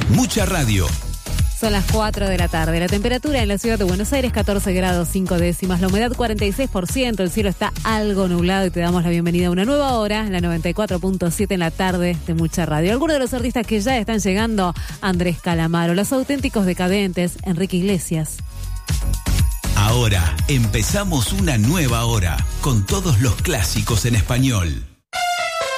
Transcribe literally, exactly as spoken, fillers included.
Mucha radio. Son las cuatro de la tarde. La temperatura en la ciudad de Buenos Aires, catorce grados cinco décimas. La humedad, cuarenta y seis por ciento. El cielo está algo nublado y te damos la bienvenida a una nueva hora, la noventa y cuatro punto siete en la tarde de Mucha Radio. Algunos de los artistas que ya están llegando: Andrés Calamaro, Los Auténticos Decadentes, Enrique Iglesias. Ahora empezamos una nueva hora con todos los clásicos en español.